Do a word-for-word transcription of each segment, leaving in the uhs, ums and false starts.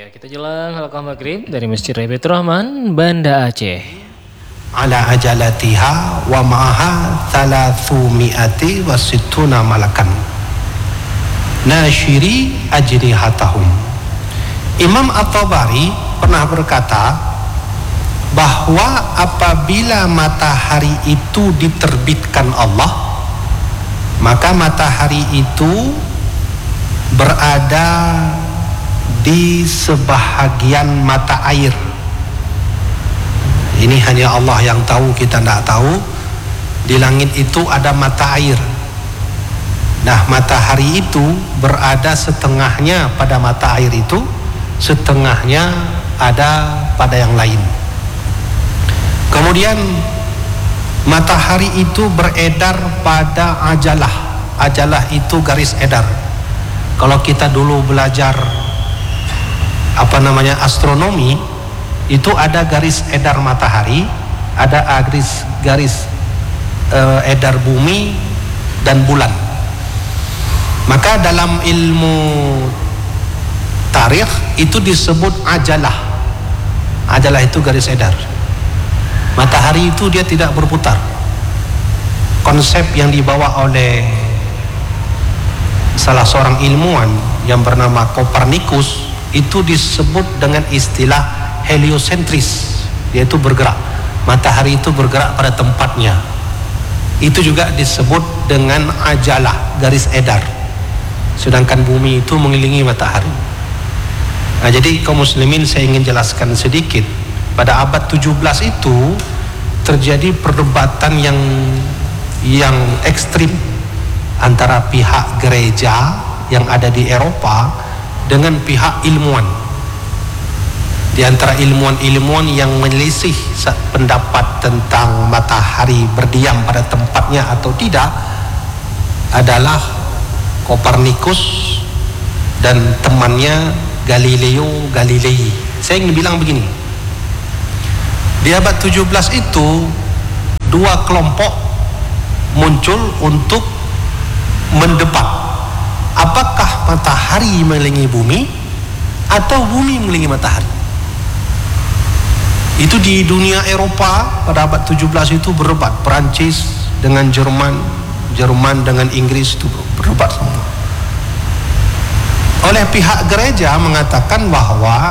Ya, kita jelang halaqah maghrib dari Masjid Baitur Rahman, Banda Aceh. Ala ajalatiha wa ma'aha thalathu mi'ati wa sittuna malakan nashiri ajnihatahum. Imam At-Tabari pernah berkata bahwa apabila matahari itu diterbitkan Allah, maka matahari itu berada di sebahagian mata air. Ini hanya Allah yang tahu, kita tidak tahu. Di langit itu ada mata air. Nah, matahari itu berada setengahnya pada mata air itu, setengahnya ada pada yang lain. Kemudian matahari itu beredar pada ajalah. Ajalah itu garis edar. Kalau kita dulu belajar apa namanya astronomi, itu ada garis edar matahari, ada garis garis uh, edar bumi dan bulan. Maka dalam ilmu tarikh itu disebut ajalah. Ajalah itu garis edar. Matahari itu dia tidak berputar. Konsep yang dibawa oleh salah seorang ilmuwan yang bernama Kopernikus itu disebut dengan istilah heliosentris, yaitu bergerak. Matahari itu bergerak pada tempatnya. Itu juga disebut dengan ajalah, garis edar. Sedangkan bumi itu mengelilingi matahari. Nah, jadi kaum muslimin, saya ingin jelaskan sedikit. Pada abad tujuh belas itu terjadi perdebatan yang yang ekstrim antara pihak gereja yang ada di Eropa dengan pihak ilmuwan. Di antara ilmuwan-ilmuwan yang menelisih pendapat tentang matahari berdiam pada tempatnya atau tidak adalah Kopernikus dan temannya Galileo Galilei. Saya ingin bilang begini, di abad tujuh belas itu dua kelompok muncul untuk mendebat apakah matahari mengelilingi bumi atau bumi mengelilingi matahari. Itu di dunia Eropa pada abad tujuh belas itu berdebat. Perancis dengan Jerman, Jerman dengan Inggris itu berdebat semua. Oleh pihak gereja mengatakan bahwa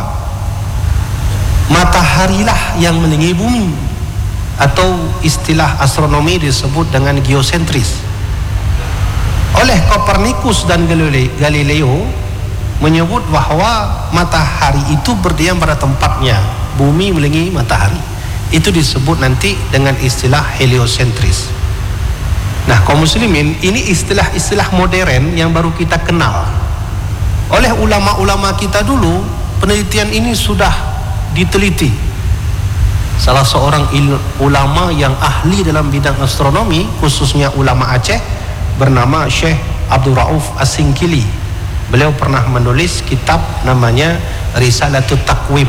mataharilah yang mengelilingi bumi, atau istilah astronomi disebut dengan geosentris. Oleh Kopernikus dan Galileo menyebut bahwa matahari itu berdiam pada tempatnya, bumi mengelilingi matahari. Itu disebut nanti dengan istilah heliosentris. Nah, kaum muslimin, ini istilah-istilah modern yang baru kita kenal. Oleh ulama-ulama kita dulu, penelitian ini sudah diteliti. Salah seorang ulama yang ahli dalam bidang astronomi, khususnya ulama Aceh, bernama Syekh Abdul Rauf As-Singkili. Beliau pernah menulis kitab namanya Risalatut Taqwim.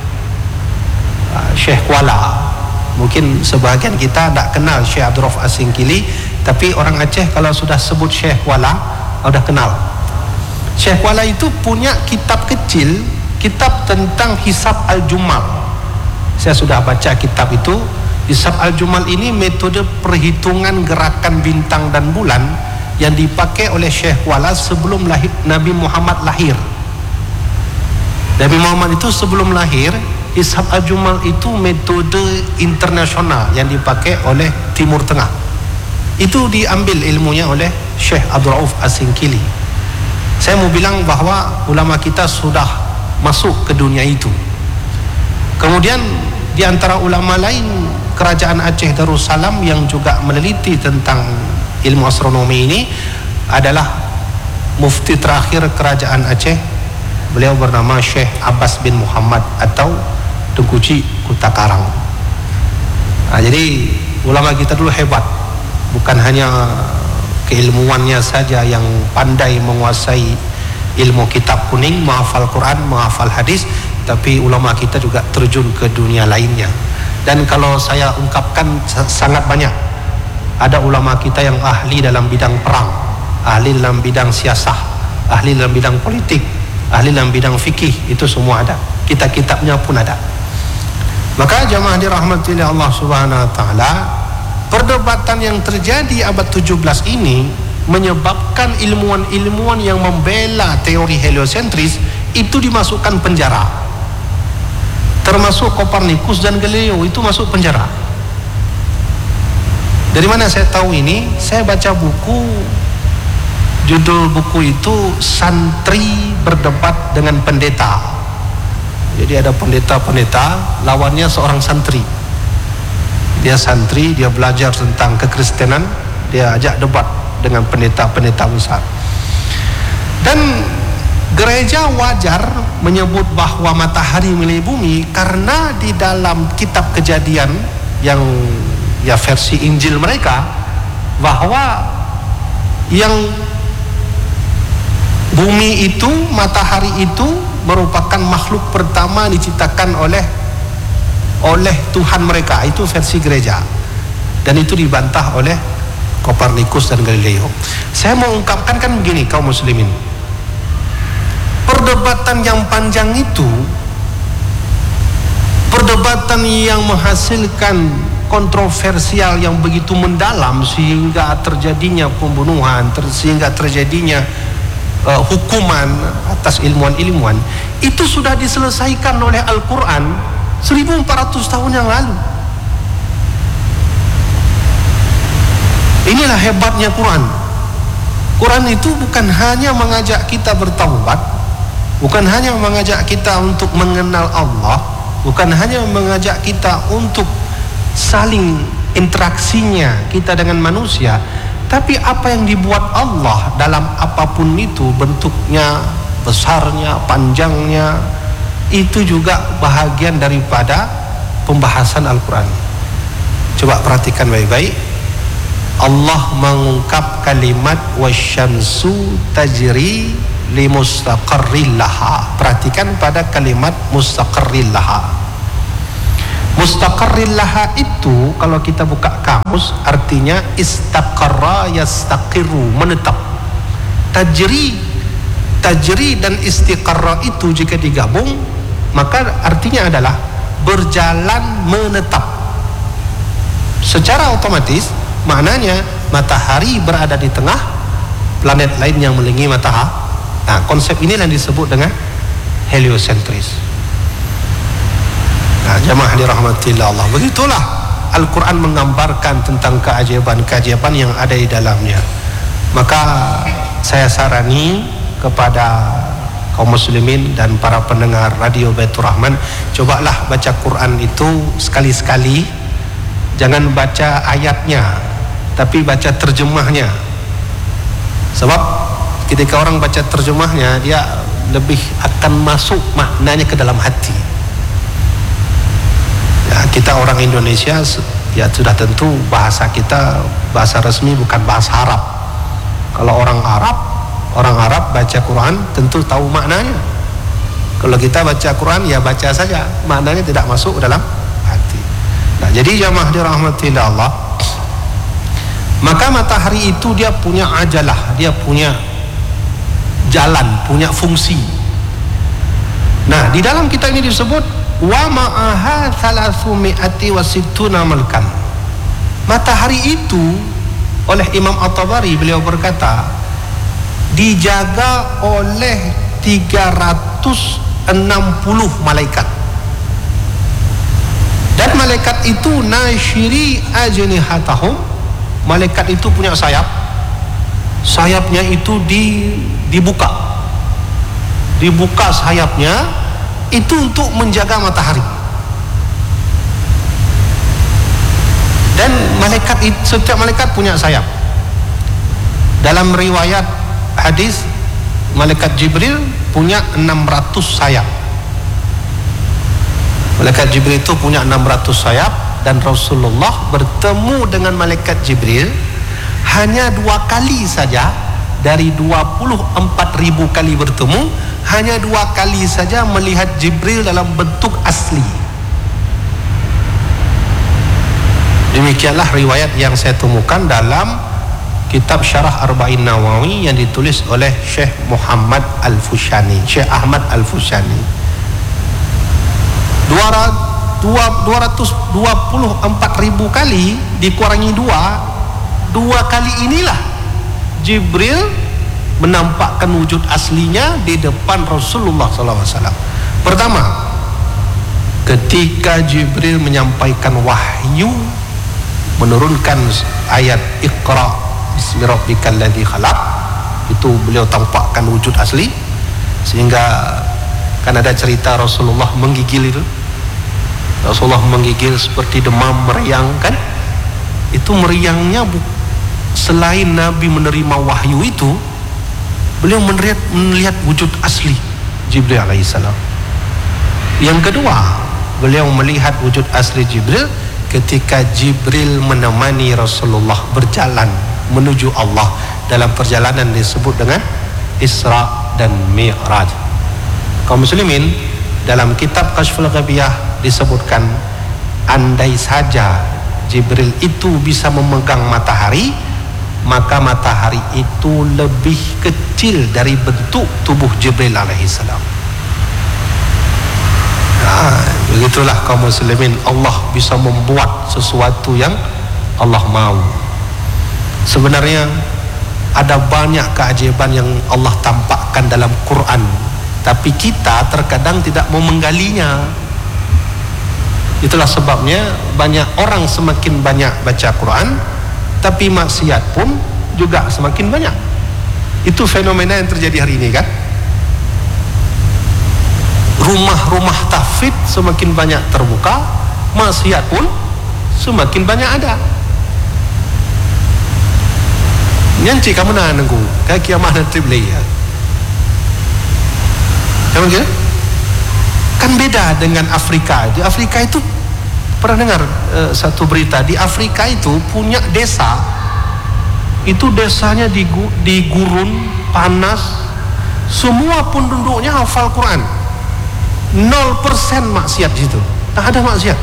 Syekh Kuala, mungkin sebahagian kita tak kenal Syekh Abdul Rauf As-Singkili, tapi orang Aceh kalau sudah sebut Syekh Kuala sudah kenal. Syekh Kuala itu punya kitab kecil, kitab tentang Hisab Al-Jumal. Saya sudah baca kitab itu. Hisab Al-Jumal ini metode perhitungan gerakan bintang dan bulan yang dipakai oleh Syekh Kuala sebelum lahir, Nabi Muhammad lahir. Nabi Muhammad itu sebelum lahir, Hisab Al-Jumal itu metode internasional yang dipakai oleh Timur Tengah. Itu diambil ilmunya oleh Syekh Abdul Rauf As-Singkili. Saya mau bilang bahwa ulama kita sudah masuk ke dunia itu. Kemudian di antara ulama lain, Kerajaan Aceh Darussalam yang juga meneliti tentang ilmu astronomi ini adalah mufti terakhir Kerajaan Aceh. Beliau bernama Syekh Abbas bin Muhammad atau Tengkuci Kuta Karang. Nah, jadi ulama kita dulu hebat. Bukan hanya keilmuannya saja yang pandai menguasai ilmu kitab kuning, menghafal Quran, menghafal hadis, tapi ulama kita juga terjun ke dunia lainnya. Dan kalau saya ungkapkan sangat banyak. Ada ulama kita yang ahli dalam bidang perang, ahli dalam bidang siasah, ahli dalam bidang politik, ahli dalam bidang fikih, itu semua ada, kitab-kitabnya pun ada. Maka jamaah dirahmati oleh Allah Subhanahu wa taala, perdebatan yang terjadi abad tujuh belas ini menyebabkan ilmuwan-ilmuwan yang membela teori heliosentris itu dimasukkan penjara. Termasuk Kopernikus dan Galileo itu masuk penjara. Dari mana saya tahu ini? Saya baca buku, judul buku itu Santri Berdebat dengan Pendeta. Jadi ada pendeta-pendeta, lawannya seorang santri. Dia santri, dia belajar tentang kekristenan, dia ajak debat dengan pendeta-pendeta besar. Dan gereja wajar menyebut bahwa matahari milik bumi karena di dalam kitab Kejadian yang ya versi Injil mereka, bahwa yang bumi itu, matahari itu merupakan makhluk pertama diciptakan oleh oleh Tuhan mereka. Itu versi gereja, dan itu dibantah oleh Kopernikus dan Galileo. Saya mau ungkapkan kan begini, kaum muslimin, perdebatan yang panjang itu, perdebatan yang menghasilkan kontroversial yang begitu mendalam sehingga terjadinya pembunuhan, ter, sehingga terjadinya uh, hukuman atas ilmuwan-ilmuwan, itu sudah diselesaikan oleh Al-Quran seribu empat ratus tahun yang lalu. Inilah hebatnya Quran. Quran itu bukan hanya mengajak kita bertaubat, bukan hanya mengajak kita untuk mengenal Allah, bukan hanya mengajak kita untuk saling interaksinya kita dengan manusia, tapi apa yang dibuat Allah dalam apapun itu, bentuknya, besarnya, panjangnya, itu juga bahagian daripada pembahasan Al-Quran. Coba perhatikan baik-baik. Allah mengungkap kalimat wasyamsu tajri li mustaqarril laha. Perhatikan pada kalimat mustaqarril laha. Mustaqarril laha itu kalau kita buka kamus artinya istaqarra yastaqiru, menetap. Tajri, tajri dan istiqarra itu jika digabung maka artinya adalah berjalan menetap. Secara otomatis maknanya matahari berada di tengah, planet lain yang mengelilingi matahari. Nah, konsep ini yang disebut dengan heliosentris. Nah, jamaah dirahmati Allah, begitulah Al-Quran menggambarkan tentang keajaiban-keajaiban yang ada di dalamnya. Maka saya sarani kepada kaum muslimin dan para pendengar Radio Baitur Rahman, cobalah baca Quran itu sekali-sekali. Jangan baca ayatnya, tapi baca terjemahnya. Sebab ketika orang baca terjemahnya, dia lebih akan masuk maknanya ke dalam hati. Ya, kita orang Indonesia ya sudah tentu bahasa kita bahasa resmi bukan bahasa Arab. Kalau orang Arab, orang Arab baca Quran tentu tahu maknanya. Kalau kita baca Quran ya baca saja, maknanya tidak masuk dalam hati. Nah, jadi jamaah dirahmati Allah, maka matahari itu dia punya ajalah, dia punya jalan, punya fungsi. Nah, di dalam kitab ini disebut wa ma'aha thalathmi'ati wa sittuna malkan. Matahari itu oleh Imam At-Tabari, beliau berkata, dijaga oleh tiga ratus enam puluh malaikat. Dan malaikat itu nasyiri ajnihatahum, malaikat itu punya sayap. Sayapnya itu di, dibuka dibuka sayapnya itu untuk menjaga matahari. Dan malaikat itu, setiap malaikat punya sayap. Dalam riwayat hadis, malaikat Jibril punya enam ratus sayap. Malaikat Jibril itu punya enam ratus sayap, dan Rasulullah bertemu dengan malaikat Jibril hanya dua kali saja dari dua puluh empat ribu kali bertemu, hanya dua kali saja melihat Jibril dalam bentuk asli. Demikianlah riwayat yang saya temukan dalam kitab Syarah Arba'in Nawawi yang ditulis oleh Syekh Muhammad Al-Fushani, Syekh Ahmad Al-Fushani. dua ratus dua puluh empat ribu kali dikurangi dua, dua kali inilah Jibril menampakkan wujud aslinya di depan Rasulullah sallallahu alaihi wasallam. Pertama, ketika Jibril menyampaikan wahyu, menurunkan ayat Iqra bismi rabbikal ladzi khalaq, itu beliau tampakkan wujud asli. Sehingga kan ada cerita Rasulullah menggigil itu, Rasulullah menggigil seperti demam, meriang kan. Itu meriangnya selain Nabi menerima wahyu itu, beliau melihat, melihat wujud asli Jibril alaihissalam. Yang kedua, beliau melihat wujud asli Jibril ketika Jibril menemani Rasulullah berjalan menuju Allah dalam perjalanan disebut dengan Isra dan Mi'raj. Kaum muslimin, dalam kitab Kashful Ghabiyah disebutkan, andai saja Jibril itu bisa memegang matahari, maka matahari itu lebih kecil dari bentuk tubuh Jibril alaihissalam. Nah, begitulah kaum muslimin, Allah bisa membuat sesuatu yang Allah mau. Sebenarnya ada banyak keajaiban yang Allah tampakkan dalam Quran, tapi kita terkadang tidak mau menggalinya. Itulah sebabnya banyak orang semakin banyak baca Quran, tapi maksiat pun juga semakin banyak. Itu fenomena yang terjadi hari ini kan. Rumah-rumah tahfidz semakin banyak terbuka, maksiat pun semakin banyak ada. Nyanci kamu nak nunggu kaki amanah tribli ya. Kamu kira? Kan beda dengan Afrika. Di Afrika itu pernah dengar uh, satu berita, di Afrika itu punya desa, itu desanya di, di gurun panas, semua penduduknya hafal Quran, nol persen maksiat di situ, tak ada maksiat,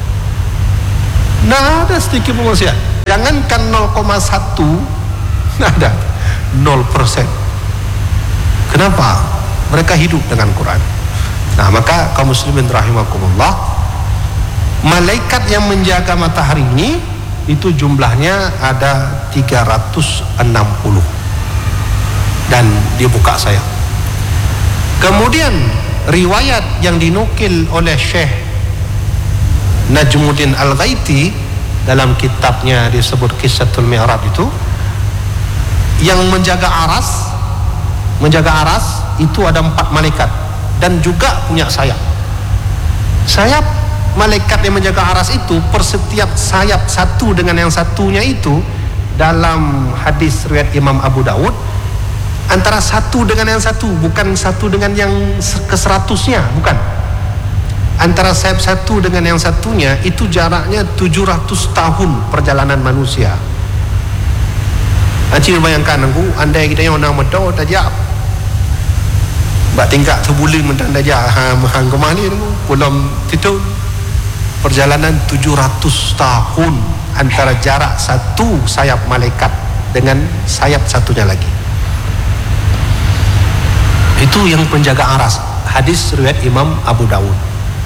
nah ada sedikit pun maksiat. Jangankan nol koma satu, nah ada nol persen. Kenapa? Mereka hidup dengan Quran. Nah, maka kaum muslimin rahimakumullah, malaikat yang menjaga matahari ini itu jumlahnya ada tiga ratus enam puluh dan dibuka saya. Kemudian riwayat yang dinukil oleh Syekh Najmuddin Al-Ghaiti dalam kitabnya disebut Qissatul Mi'raj itu, yang menjaga aras, menjaga aras itu ada empat malaikat dan juga punya sayap. Sayap malaikat yang menjaga aras itu, per setiap sayap satu dengan yang satunya itu, dalam hadis riwayat Imam Abu Daud, antara satu dengan yang satu, bukan satu dengan yang ke seratusnya, bukan. Antara sayap satu dengan yang satunya itu jaraknya tujuh ratus tahun perjalanan manusia. Acik bayangkan aku, andai kita yang nama dau tajak bak tingkat terbuli mentan tajak ha mahang ke mana ni pulang titu, perjalanan tujuh ratus tahun antara jarak satu sayap malaikat dengan sayap satunya lagi. Itu yang penjaga aras, hadis riwayat Imam Abu Daud.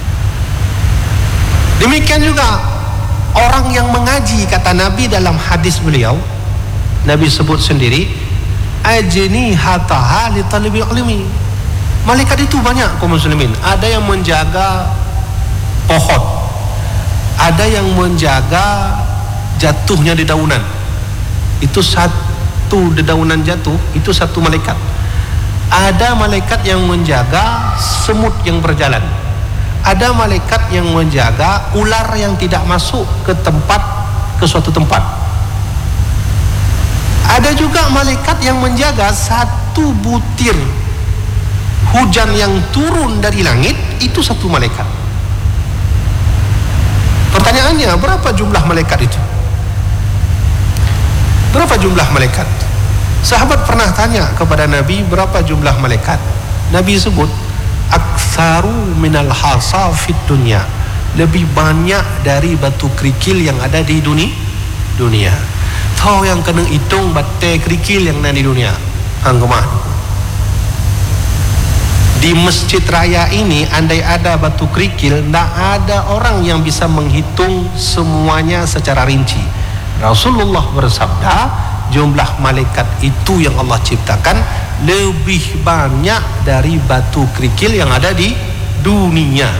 Demikian juga orang yang mengaji, kata Nabi dalam hadis beliau, Nabi sebut sendiri, ajni hataha li talibil ilmi. Malaikat itu banyak kaum muslimin. Ada yang menjaga pohon, ada yang menjaga jatuhnya dedaunan, itu satu dedaunan jatuh, itu satu malaikat. Ada malaikat yang menjaga semut yang berjalan, ada malaikat yang menjaga ular yang tidak masuk ke tempat, ke suatu tempat. Ada juga malaikat yang menjaga satu butir hujan yang turun dari langit, itu satu malaikat. Pertanyaannya, berapa jumlah malaikat itu? Berapa jumlah malaikat? Sahabat pernah tanya kepada Nabi, berapa jumlah malaikat? Nabi sebut, aktsaru minal hasa fid dunya, lebih banyak dari batu kerikil yang ada di dunia dunia. Ito yang kena hitung batai kerikil yang ada di dunia. Hang kemah. Di masjid raya ini, andai ada batu kerikil, tidak ada orang yang bisa menghitung semuanya secara rinci. Rasulullah bersabda, jumlah malaikat itu yang Allah ciptakan lebih banyak dari batu kerikil yang ada di dunia.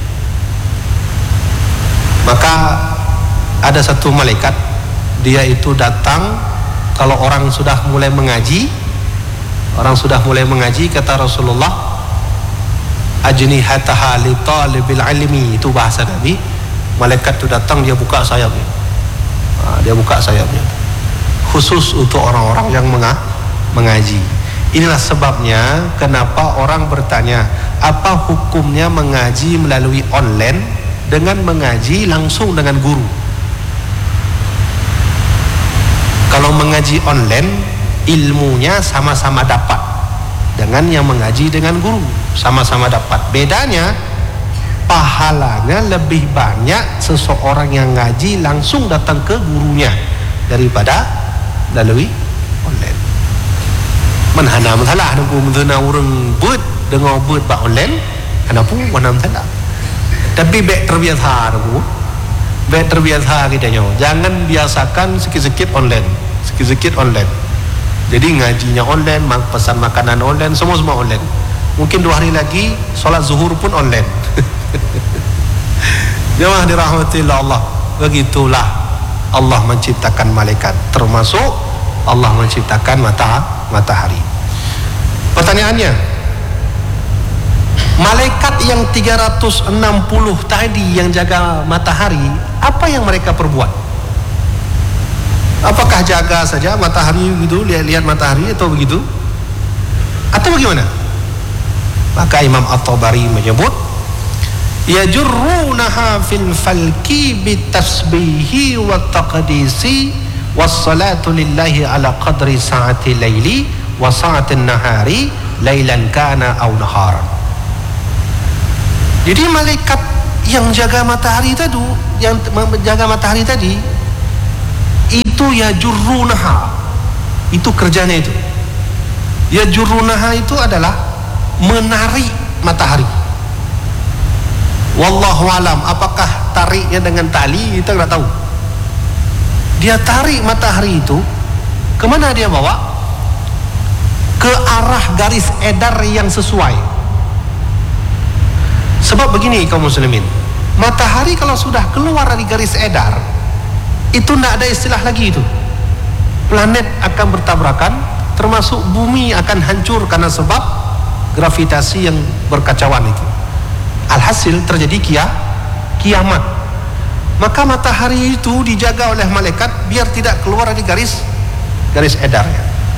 Maka ada satu malaikat, dia itu datang kalau orang sudah mulai mengaji, orang sudah mulai mengaji, kata Rasulullah, ajnihataha li talibil ilmi, itu bahasa Nabi. Malaikat itu datang, dia buka sayapnya, nah, dia buka sayapnya khusus untuk orang-orang yang mengaji. Inilah sebabnya kenapa orang bertanya, apa hukumnya mengaji melalui online dengan mengaji langsung dengan guru. Kalau mengaji online, ilmunya sama-sama dapat dengan yang mengaji dengan guru, sama-sama dapat. Bedanya, pahalanya lebih banyak seseorang yang ngaji langsung datang ke gurunya daripada melalui online. Menhana masalah nunggu menhana orang buat dengan buat pak online, kenapa mana masalah? Tapi baik terbiasa nunggu, baik terbiasa kita nyo. Jangan biasakan sikit-sikit online, sikit-sikit online. Jadi ngajinya online, pesan makanan online, semua semua online. Mungkin dua hari lagi solat zuhur pun online. Jemaah dirahmati Allah. Begitulah Allah menciptakan malaikat, termasuk Allah menciptakan mata matahari. Pertanyaannya, malaikat yang tiga ratus enam puluh tadi yang jaga matahari, apa yang mereka perbuat? Apakah jaga saja matahari begitu, lihat-lihat matahari atau begitu? Atau bagaimana? Maka Imam At-Tabari menyebut, yajurrunaha fil falki bitasbihi wa taqdisi wassalatu lillahi ala qadri sa'ati laili wa sa'ati nahari lailan kana aw naharan. Jadi malaikat yang jaga matahari tadi, yang menjaga matahari tadi, itu yajurrunaha, itu kerjanya itu. Yajurrunaha itu adalah menarik matahari. Wallahu alam, apakah tariknya dengan tali kita nggak tahu. Dia tarik matahari itu, kemana dia bawa? Ke arah garis edar yang sesuai. Sebab begini kaum muslimin, matahari kalau sudah keluar dari garis edar, itu tidak ada istilah lagi itu. Planet akan bertabrakan, termasuk bumi akan hancur karena sebab gravitasi yang berkacauan itu. Alhasil terjadi kia, kiamat. Maka matahari itu dijaga oleh malaikat biar tidak keluar dari garis garis edarnya.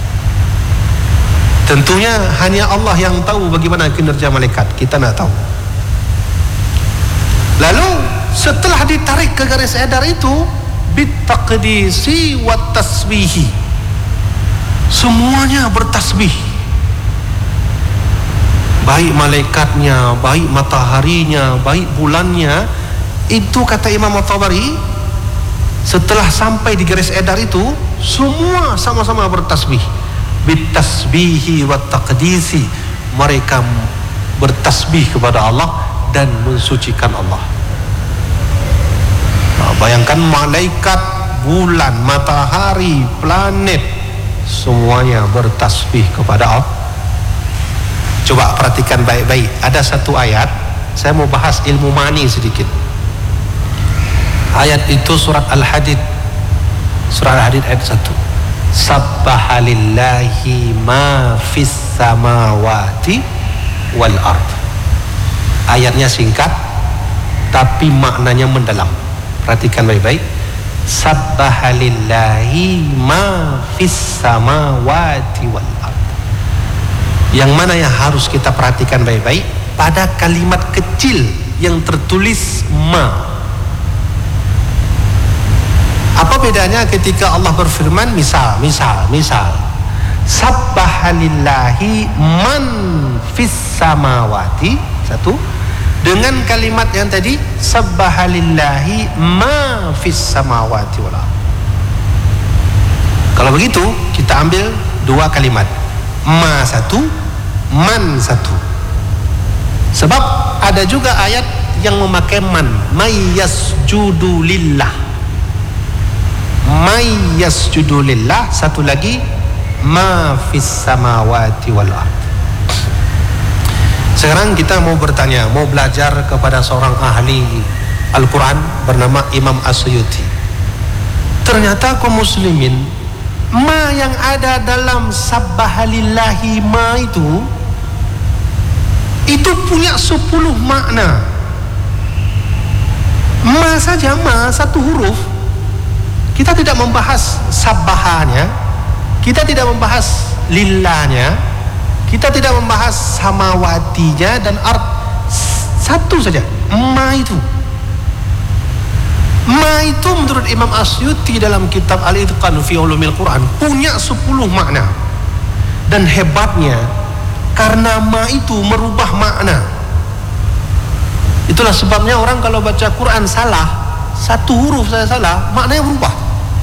Tentunya hanya Allah yang tahu bagaimana kinerja malaikat, kita tidak tahu. Lalu setelah ditarik ke garis edar itu, bitaqdisi wa tasbihi, semuanya bertasbih. Baik malaikatnya, baik mataharinya, baik bulannya. Itu kata Imam At-Tabari, setelah sampai di garis edar itu, semua sama-sama bertasbih. Bitasbihi wa taqdisi, mereka bertasbih kepada Allah dan mensucikan Allah. Nah, bayangkan malaikat, bulan, matahari, planet, semuanya bertasbih kepada Allah. Coba perhatikan baik-baik. Ada satu ayat, saya mau bahas ilmu mani sedikit. Ayat itu surat Al-Hadid, surat Al-Hadid ayat satu. Sabbaha lillahi ma fis samawati wal ard. Ayatnya singkat tapi maknanya mendalam. Perhatikan baik-baik. Sabbaha lillahi ma fis samawati wal ard. Yang mana yang harus kita perhatikan baik-baik pada kalimat kecil yang tertulis ma. Apa bedanya ketika Allah berfirman, misal, misal, misal, sabbaha lillahi man fis samawati, satu, dengan kalimat yang tadi sabbaha lillahi ma fis samawati wal ard. Kalau begitu kita ambil dua kalimat, ma satu, man satu. Sebab ada juga ayat yang memakai man, may yasjudu lillah, may yasjudu lillah. Satu lagi, ma fis samawati wal ard. Sekarang kita mau bertanya, mau belajar kepada seorang ahli Al-Quran bernama Imam As-Suyuti. Ternyata kaum muslimin, ma yang ada dalam sabbahalillahi ma itu itu punya sepuluh makna. Ma saja, ma satu huruf. Kita tidak membahas sabbahanya, kita tidak membahas lillahnya, kita tidak membahas samawatinya dan ard. Satu saja, ma itu. Ma itu menurut Imam Asyuti dalam kitab Al-Itqan fi Ulumil Quran punya sepuluh makna. Dan hebatnya karena ma itu merubah makna. Itulah sebabnya orang kalau baca Quran salah, satu huruf saya salah, maknanya berubah.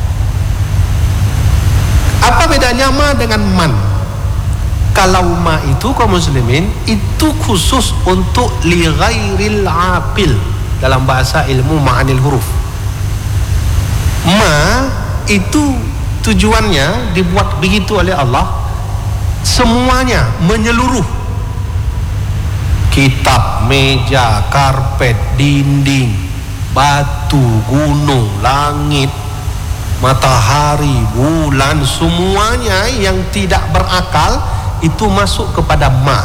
Apa bedanya ma dengan man? Kalau ma itu kaum muslimin itu khusus untuk li ghairil aqil dalam bahasa ilmu ma'anil huruf. Ma itu tujuannya dibuat begitu oleh Allah, semuanya menyeluruh. Kitab, meja, karpet, dinding, batu, gunung, langit, matahari, bulan, semuanya yang tidak berakal itu masuk kepada ma.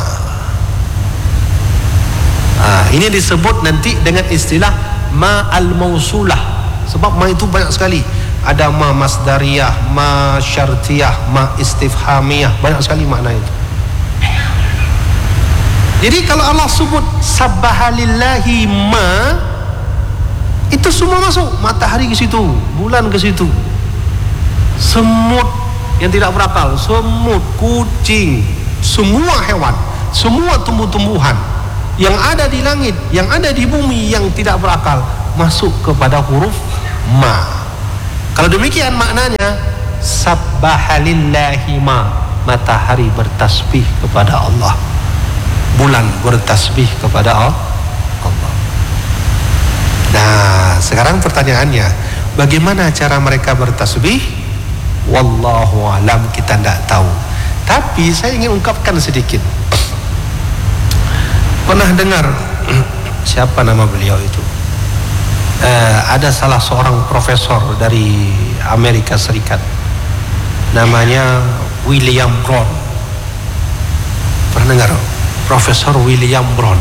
Nah, ini disebut nanti dengan istilah ma al-mausulah. Sebab ma itu banyak sekali. Ada ma masdariyah, ma syartiyah, ma istifhamiyah, banyak sekali makna itu. Jadi kalau Allah sebut sabbahalillahi ma, itu semua masuk. Matahari ke situ, bulan ke situ, semut yang tidak berakal, semut, kucing, semua hewan, semua tumbuh-tumbuhan yang ada di langit, yang ada di bumi yang tidak berakal masuk kepada huruf ma. Kalau demikian maknanya sabbahalillahi ma, matahari bertasbih kepada Allah, bulan bertasbih kepada Allah. Nah, sekarang pertanyaannya, bagaimana cara mereka bertasbih? Wallahu alam, kita tidak tahu. Tapi saya ingin ungkapkan sedikit. Pernah dengar siapa nama beliau itu? Uh, ada salah seorang profesor dari Amerika Serikat, namanya William Brown. Pernah dengar? Profesor William Brown.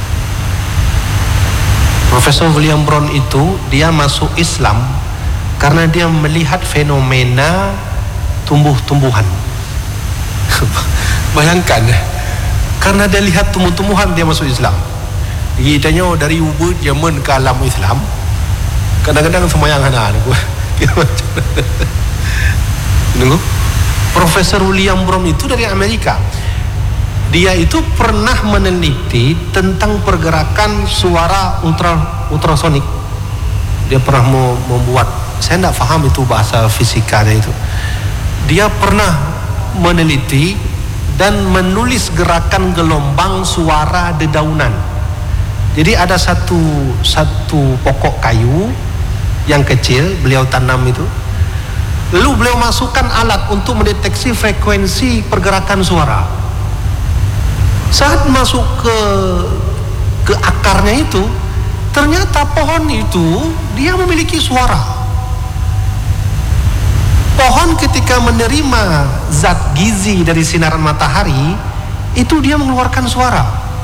Profesor William Brown itu dia masuk Islam karena dia melihat fenomena tumbuh-tumbuhan. Bayangkan, karena dia lihat tumbuh-tumbuhan dia masuk Islam. Ditanya dari ubud Yaman ke alam Islam, kadang-kadang semayang anak aku. Tunggu. Profesor William Brown itu dari Amerika. Dia itu pernah meneliti tentang pergerakan suara ultra ultrasonik. Dia pernah membuat, saya tidak paham itu bahasa fisikanya itu. Dia pernah meneliti dan menulis gerakan gelombang suara dedaunan. Jadi ada satu satu pokok kayu yang kecil beliau tanam itu. Lalu beliau masukkan alat untuk mendeteksi frekuensi pergerakan suara. Saat masuk ke ke akarnya itu, ternyata pohon itu dia memiliki suara. Pohon ketika menerima zat gizi dari sinaran matahari, itu dia mengeluarkan suara.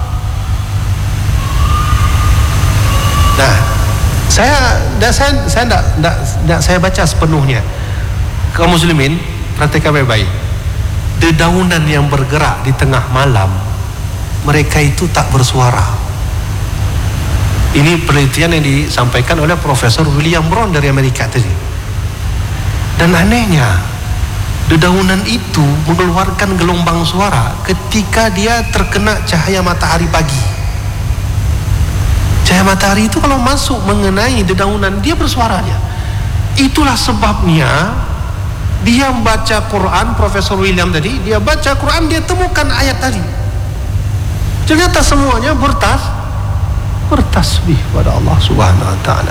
Nah, saya dah saya saya enggak, enggak, enggak saya baca sepenuhnya. Kaum muslimin, perhatikan baik-baik. Dedaunan yang bergerak di tengah malam, mereka itu tak bersuara. Ini penelitian yang disampaikan oleh Profesor William Brown dari Amerika tadi. Dan anehnya, dedaunan itu mengeluarkan gelombang suara ketika dia terkena cahaya matahari pagi. Cahaya matahari itu kalau masuk mengenai dedaunan, dia bersuara dia. Itulah sebabnya Dia baca Quran, Profesor William tadi, dia baca Quran, dia temukan ayat tadi. Ternyata semuanya bertas, bertasbih pada Allah Subhanahu Wa Taala.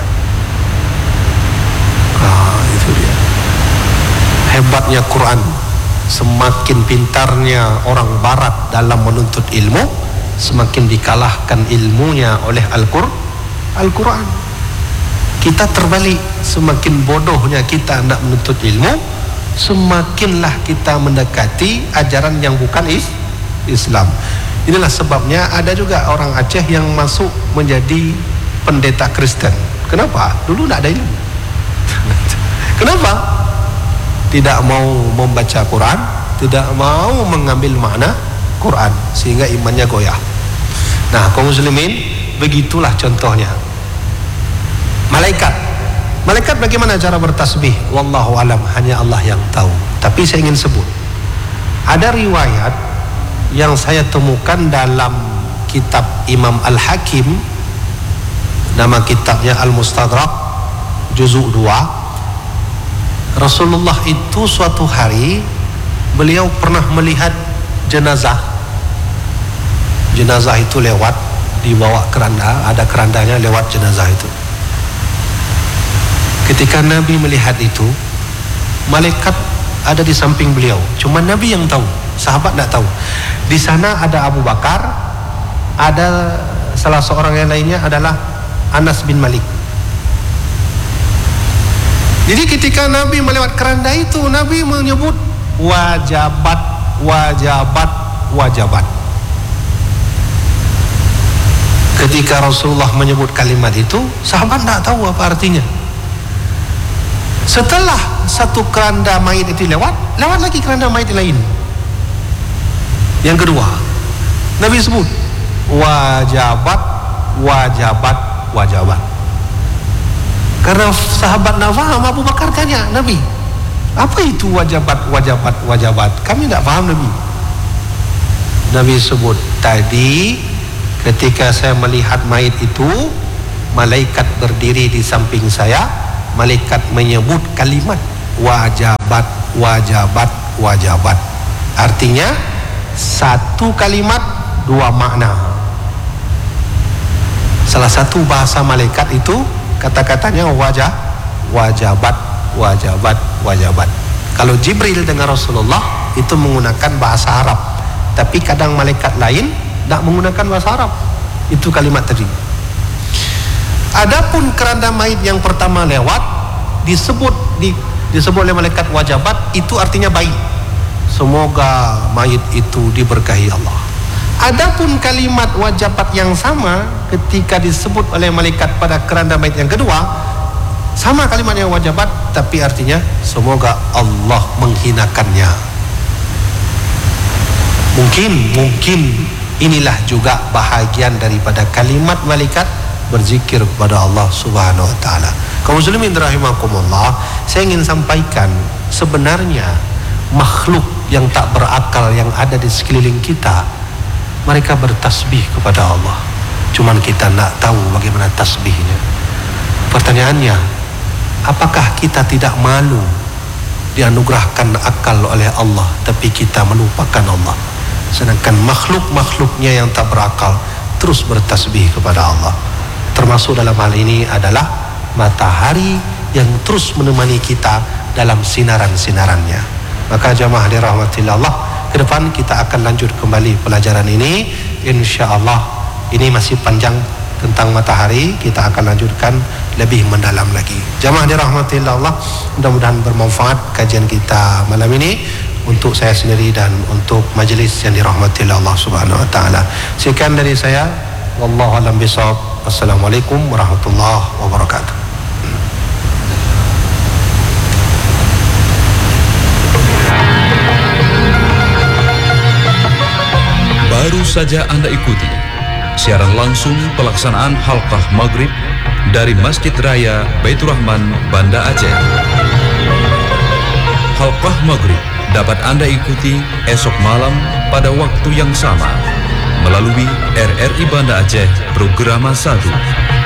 Ah, itu dia. Hebatnya Quran. Semakin pintarnya orang Barat dalam menuntut ilmu, semakin dikalahkan ilmunya oleh Al-Qur'an. Al-Quran. Kita terbalik, semakin bodohnya kita hendak menuntut ilmu, semakinlah kita mendekati ajaran yang bukan is Islam. Inilah sebabnya ada juga orang Aceh yang masuk menjadi pendeta Kristen. Kenapa? Dulu tidak ada ilmu. Kenapa? Tidak mau membaca Quran, tidak mau mengambil makna Quran, sehingga imannya goyah. Nah, kaum muslimin, begitulah contohnya. Malaikat, malaikat bagaimana cara bertasbih? Wallahu alam, hanya Allah yang tahu. Tapi saya ingin sebut, ada riwayat yang saya temukan dalam kitab Imam Al-Hakim, nama kitabnya Al-Mustadrak, juzuk dua. Rasulullah itu suatu hari beliau pernah melihat jenazah. Jenazah itu lewat, dibawa keranda, ada kerandanya lewat jenazah itu. Ketika Nabi melihat itu, malaikat ada di samping beliau, cuma Nabi yang tahu, sahabat tidak tahu. Di sana ada Abu Bakar, ada salah seorang yang lainnya adalah Anas bin Malik. Jadi ketika Nabi melewat keranda itu, Nabi menyebut wajabat, wajabat, wajabat. Ketika Rasulullah menyebut kalimat itu, sahabat tidak tahu apa artinya. Setelah satu keranda mayit itu lewat, lewat lagi keranda mayit lain. Yang kedua, Nabi sebut wajabat, wajabat, wajabat. Karena sahabat nak faham, Abu Bakar tanya Nabi, apa itu wajabat, wajabat, wajabat? Kami tidak faham Nabi. Nabi sebut, tadi ketika saya melihat mayit itu, malaikat berdiri di samping saya, malaikat menyebut kalimat wajabat, wajabat, wajabat. Artinya satu kalimat dua makna. Salah satu bahasa malaikat itu kata-katanya wajah, wajabat, wajabat, wajabat. Kalau Jibril dengan Rasulullah itu menggunakan bahasa Arab, tapi kadang malaikat lain tidak menggunakan bahasa Arab. Itu kalimat tadi. Adapun keranda mayit yang pertama lewat disebut di, disebut oleh malaikat wajabat, itu artinya baik. Semoga mayit itu diberkahi Allah. Adapun kalimat wajabat yang sama ketika disebut oleh malaikat pada keranda mayit yang kedua, sama kalimatnya wajabat, tapi artinya semoga Allah menghinakannya. Mungkin, mungkin inilah juga bahagian daripada kalimat malaikat berzikir kepada Allah Subhanahu Wa Taala. Kaum muslimin rahimakumullah, saya ingin sampaikan sebenarnya makhluk yang tak berakal yang ada di sekeliling kita, mereka bertasbih kepada Allah. Cuman kita nak tahu bagaimana tasbihnya. Pertanyaannya, apakah kita tidak malu dianugerahkan akal oleh Allah, tapi kita melupakan Allah? Sedangkan makhluk-makhluknya yang tak berakal terus bertasbih kepada Allah. Termasuk dalam hal ini adalah matahari yang terus menemani kita dalam sinaran-sinarannya. Maka jamaah dirahmati Allah, ke depan kita akan lanjut kembali pelajaran ini, insya-Allah. Ini masih panjang tentang matahari, kita akan lanjutkan lebih mendalam lagi. Jamaah dirahmati Allah, mudah-mudahan bermanfaat kajian kita malam ini untuk saya sendiri dan untuk majelis yang dirahmati Allah Subhanahu Wa Taala. Sekian dari saya, wallahu a'lam bishawab. Wassalamualaikum warahmatullahi wabarakatuh. Baru saja Anda ikuti siaran langsung pelaksanaan halqah maghrib dari Masjid Raya Baitur Rahman, Banda Aceh. Halqah maghrib dapat Anda ikuti esok malam pada waktu yang sama melalui R R I Banda Aceh Programa satu.